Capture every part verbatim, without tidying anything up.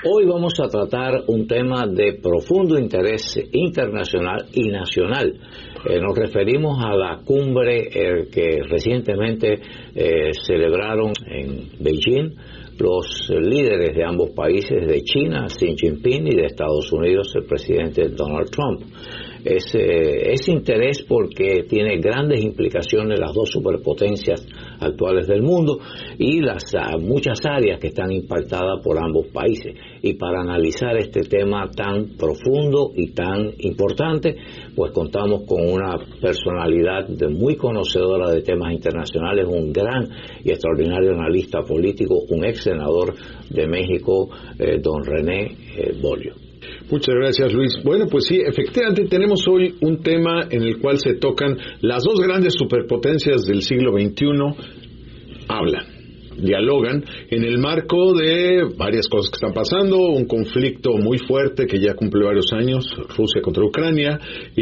Hoy vamos a tratar un tema de profundo interés internacional y nacional. Eh, nos referimos a la cumbre eh, que recientemente eh, celebraron en Beijing los líderes de ambos países, de China, Xi Jinping, y de Estados Unidos, el presidente Donald Trump. Es, eh, es interés porque tiene grandes implicaciones las dos superpotencias actuales del mundo y las uh, muchas áreas que están impactadas por ambos países. Y para analizar este tema tan profundo y tan importante, pues contamos con una personalidad de muy conocedora de temas internacionales, un gran y extraordinario analista político, un ex senador de México, eh, don René eh, Boliu. Muchas gracias, Luis. Bueno, pues sí, efectivamente tenemos hoy un tema en el cual se tocan las dos grandes superpotencias del siglo veintiuno, hablan, dialogan en el marco de varias cosas que están pasando, un conflicto muy fuerte que ya cumple varios años, Rusia contra Ucrania,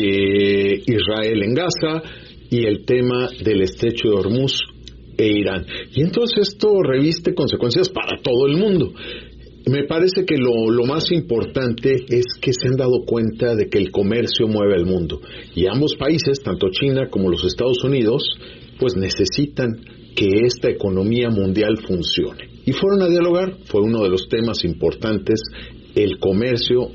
eh, Israel en Gaza y el tema del estrecho de Hormuz e Irán. Y entonces esto reviste consecuencias para todo el mundo. Me parece que lo, lo más importante es que se han dado cuenta de que el comercio mueve al mundo y ambos países, tanto China como los Estados Unidos, pues necesitan que esta economía mundial funcione. Y fueron a dialogar, fue uno de los temas importantes, el comercio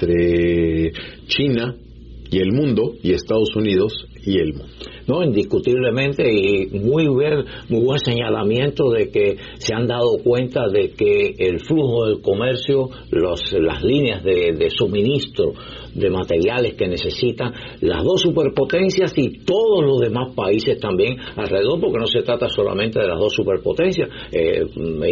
entre China y el mundo y Estados Unidos y el mundo. No, indiscutiblemente, y muy buen, muy buen señalamiento de que se han dado cuenta de que el flujo del comercio, los, las líneas de, de suministro de materiales que necesitan las dos superpotencias y todos los demás países también alrededor, porque no se trata solamente de las dos superpotencias, eh,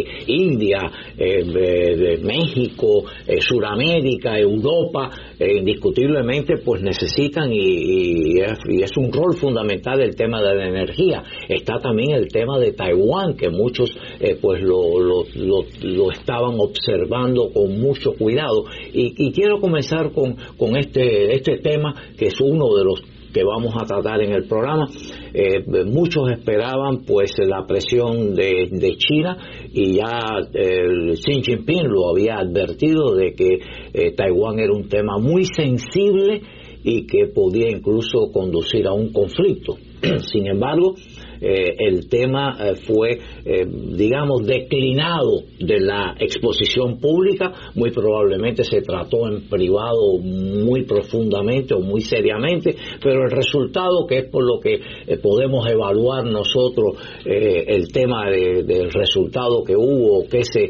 India, eh, de, de México, eh, Suramérica, Europa, eh, indiscutiblemente pues necesitan y, y, es, y es un rol fundamental el tema de la energía. Está también el tema de Taiwán, que muchos eh, pues lo, lo, lo, lo estaban observando con mucho cuidado, y, y quiero comenzar con, con este, este tema que es uno de los que vamos a tratar en el programa. Eh, muchos esperaban pues la presión de, de China, y ya eh, Xi Jinping lo había advertido de que eh, Taiwán era un tema muy sensible y que podía incluso conducir a un conflicto. Sin embargo, eh, el tema eh, fue, eh, digamos, declinado de la exposición pública. Muy probablemente se trató en privado muy profundamente o muy seriamente, pero el resultado, que es por lo que eh, podemos evaluar nosotros eh, el tema de, del resultado que hubo, que se